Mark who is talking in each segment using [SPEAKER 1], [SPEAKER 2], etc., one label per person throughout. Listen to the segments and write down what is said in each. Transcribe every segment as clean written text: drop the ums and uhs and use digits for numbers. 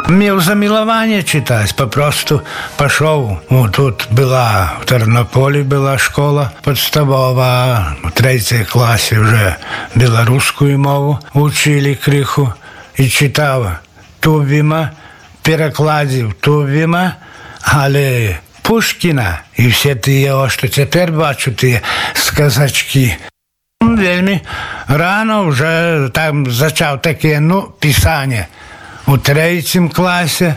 [SPEAKER 1] Меў замілаванне чытаць, папросту пашоў. Тут была, в Тэрнополі была школа падставова, у 3 класе уже беларускую мову вучылі крыху і чытаў Тувіма, перакладзіў Тувіма, але Пушкіна і все тыя, што цяпер бачу, тыя сказачкі. Вельмі рано уже там зачаў такія, пісанне. У 3 класе,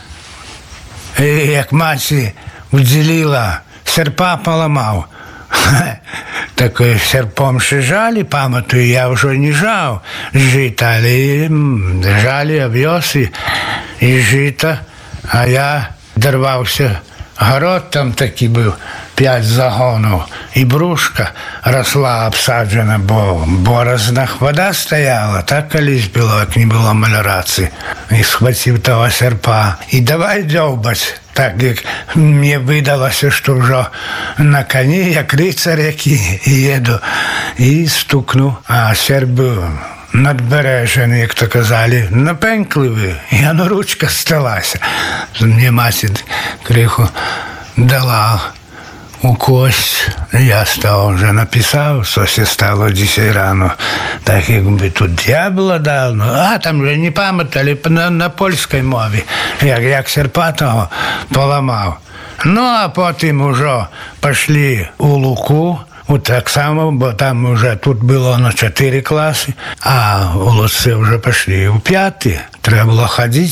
[SPEAKER 1] як маці удзеліла, серпа паламаў. Так серпом жалі, памятаю, я ўжо не жаў жыта, але жалі авёс і жыта, а я дарваўся. Гарод там такі быў, 5 загонаў, і брушка расла абсаджана, бо борознах вода стаяла, так калісь было, як не было меліорацыі. І схваціў того серпа, і давай дзёўбаць, так як мне выдалася, што ўжо на коні, як рыцар які, еду, і стукнуў, а серп быў надбережений, як то казали, напенькливий, і оно ручка сталася. Мне маці криху дала у кость, я став вже написав, сосі стало 10 рано, так якби тут дьявола дав, а там вже не пам'ятали на польській мові, як серпа того поламав. А потім уже пішли у Луку, так само, бо там уже тут було на 4 класи, а у Луці вже пішли у 5. Треба було ходити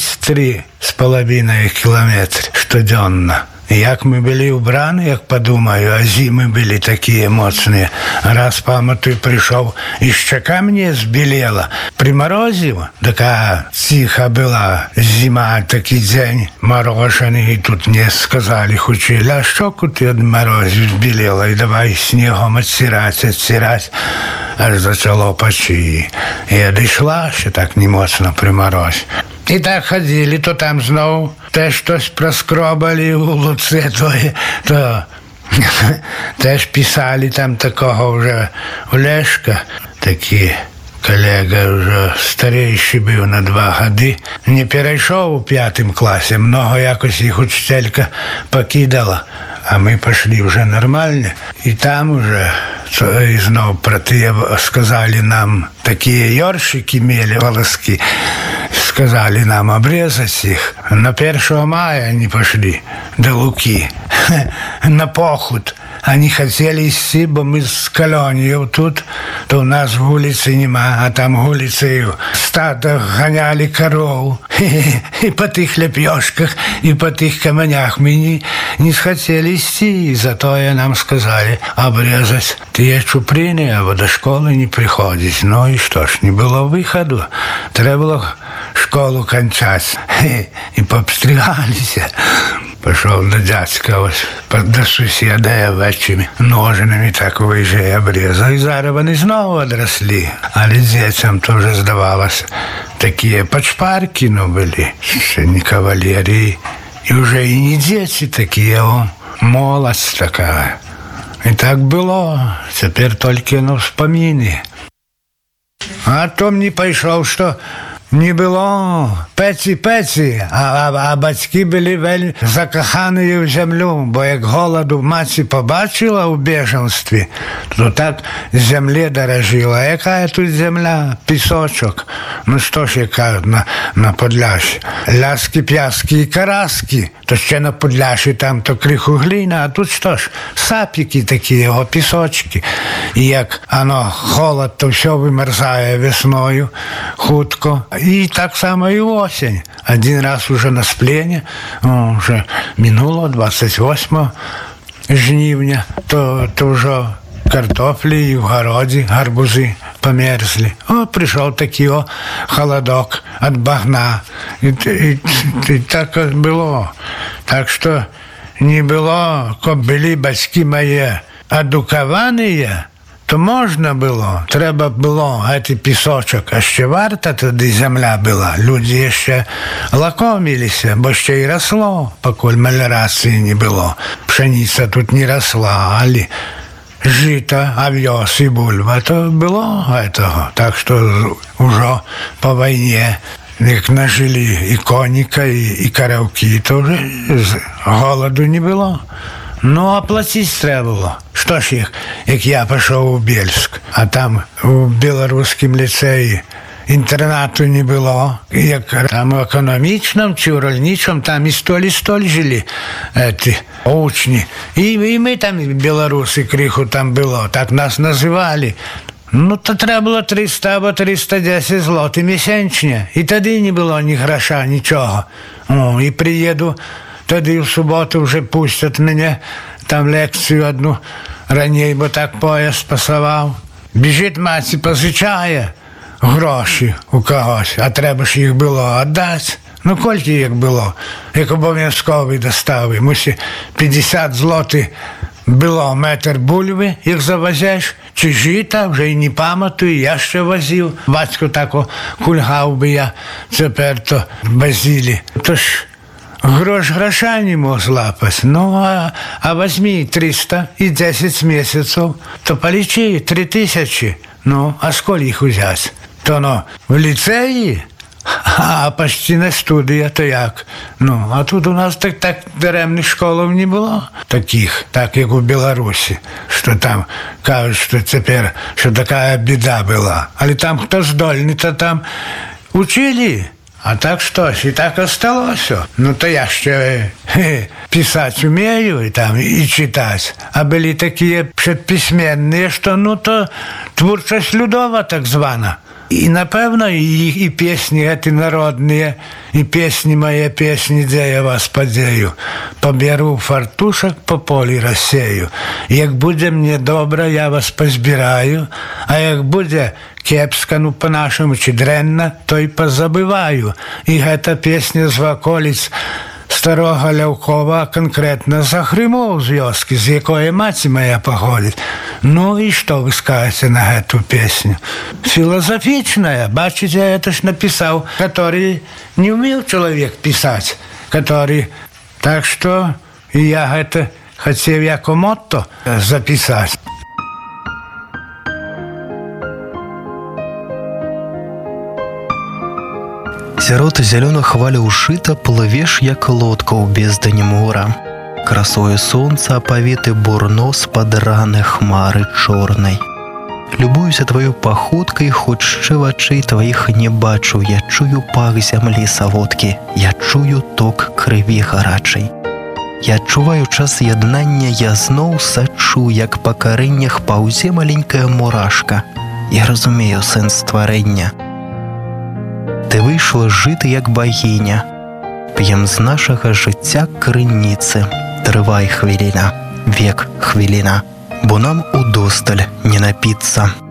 [SPEAKER 1] 3,5 кілометри щоденно. Як ми були убрані, як подумаю, а зими були такі моцні. Раз, пам'ятаю, прийшов, і щека мені збілела. Приморозив, така тиха була зима, такий день морожений, і тут мені сказали, учили, а щоку ти від морозів збілела, і давай снігом відсирати. Аж зачало печі. І дійшла, ще так не моцно при морозі. І так ходили, то там знову теж щось проскробали у Луці, то теж писали там такого вже Олешка, такий колега вже старіший був на 2 роки. Не перейшов у 5 класі, много якось їх учителька покидала, а ми пішли вже нормально. І там вже і знову про те сказали нам, такі ёршики мели волоски, сказали нам обрезать их. На 1 мая они пошли до Луки на поход. Они хотели идти, бо мы с колонией тут, то у нас вулицы нема, а там вулицею стадо гоняли коров. И по тих лепешках, и по тих каменях мы не хотели идти, и зато нам сказали обрезать те чуприны, а до школы не приходить. Ну и что ж, не было выхода. Треба было школу кончать. И пообстригалися. Пішов до дядька, ось, до сусіда овечими ножинами так виже обрізав. І зараз вони знову одросли. Але дітям теж здавалося, такі почпарки, були, ще не кавалерії. І вже і не діти такі, а молодь така. І так було. Тепер тільки вспомини. А то мені пішов, що не було пеці, а батьки були вельми закохані в землю, бо як голоду маці побачила у біженстві, то так землі дорожила. Яка тут земля? Пісочок. Ну що ж, яка на Подляші? Ляски, п'яски і караски. То ще на Подляші там то криху глина, а тут що ж? Сапіки такі, його пісочки. І як холод, то все вимерзає весною, хутко. И так само и осень. Один раз уже на сплені, уже минуло 28 жнивня, то вже картофлі і в городі, гарбузи померзли. Прийшов такий холодок від багна. І так було. Так що не було, коли були батьки мої едуковані, то можна було, треба було цей пісочок, а ще варта тоді земля була. Люди ще лакомилися, бо ще й росло, покуль меліорації не було. Пшениця тут не росла, але жито, овес і бульба, то було цього. Так що вже по війні як нажили і коніка, і каравки, то вже голоду не було. Ну, а платити треба було. Що ж їх, як я пішов у Бєльськ, а там у білоруському ліцеї інтернату не було. Як там у економічному чи у рольничому, там і столь жили ці учні. І ми там, білоруси, криху там було, так нас називали. Ну, то треба було 300 або 310 злотих місячні. І тоді не було ні гроша, нічого. О, і приїду, тоді в суботу вже пустять мене, там лекцію одну раніше, бо так пояс пасував. Біжить мать, позичає гроші у когось, а треба ж їх було віддати. Ну, кільки їх було, як обов'язкові достави. Мусі 50 злотих було метр бульби, їх завозиш, чи жита, вже й не пам'ятаю, я ще возив. Батько тако кульгав би я, тепер то возили. Тож гроша не мог злапати. Ну, а возьми 300 і 10 місяців, то полічи 3000. Ну, а скільки їх взяти? То, ну, в ліцеї? А почти не студія, то як? Ну, а тут у нас так даремних школів не було таких, так як у Білорусі, що там кажуть, що тепер, що така біда була. Але там хто здольний, то там учили. А так щось, і так осталося. Ну, то я ще писати вмію і читати. А були такі предписьменні, що, ну, то творчість людова так звана. И, напевно, и песни эти народные, и песни мои, песни, где я вас подею. Поберу фартушок, по полі розсею. Як буде мені добре, я вас позбираю, а як буде кепска, ну, по-нашому, чи дренна, то й позабиваю. І эта песня з околиць Старого Лявкова, конкретно за Хримов з вёски, з якої мать моя походить. Ну и что вы скажете на эту песню? Философичная, бачите, это ж написал, который не умел человек писать, который... Так что я это хотел яко мотто записать.
[SPEAKER 2] Сярод зялёных хваляў жыта плывеш, як лодка ў бездані мора. Красою сонца апавіты бурно з-пад раны хмары чорнай. Любуюся тваёй паходкай, хоць шчэ вачэй тваіх не бачу. Я чую пах зямлі саводкі, я чую ток крыві гарачай. Я адчуваю час яднання, я зноў сачу, як па карэннях паўзе маленькая мурашка. Я разумею сэнс стварэння. Ты выйшла жыта, як багіня. П'ем з нашага жыцця крыніцы. Трывай хвіліна, век хвіліна, бо нам удосталь не напіцца.